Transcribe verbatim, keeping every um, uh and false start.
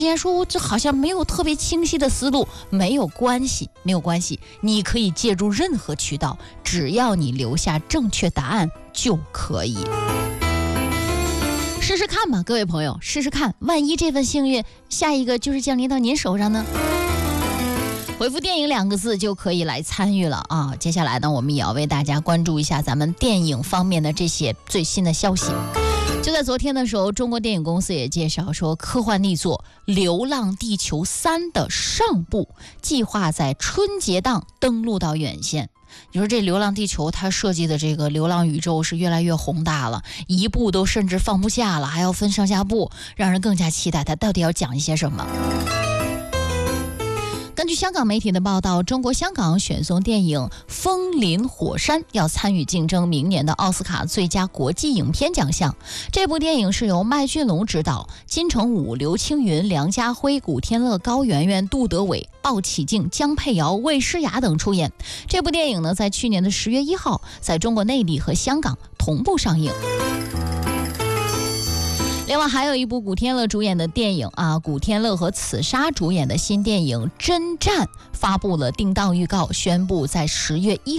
现说我这好像没有特别清晰的思路，没有关系，没有关系，你可以借助任何渠道，只要你留下正确答案就可以。试试看吧，各位朋友，试试看，万一这份幸运下一个就是降临到您手上呢？回复电影两个字就可以来参与了啊！接下来呢，我们也要为大家关注一下咱们电影方面的这些最新的消息。就在昨天的时候，中国电影公司也介绍说，科幻力作《流浪地球三》的上部计划在春节档登陆到院线。你说这《流浪地球》它设计的这个流浪宇宙是越来越宏大了，一部都甚至放不下了，还要分上下部，让人更加期待它到底要讲一些什么。根据香港媒体的报道，中国香港选送电影《风林火山》要参与竞争明年的奥斯卡最佳国际影片奖项。这部电影是由麦浚龙执导，金城武、刘青云、梁家辉、古天乐、高圆圆、杜德伟、鲍起静、江佩瑶、魏诗雅等出演。这部电影呢，在去年的十月一号在中国内地和香港同步上映。另外还有一部古天乐主演的电影啊，古天乐和刺杀主演的新电影《真战》发布了定档预告，宣布在十月一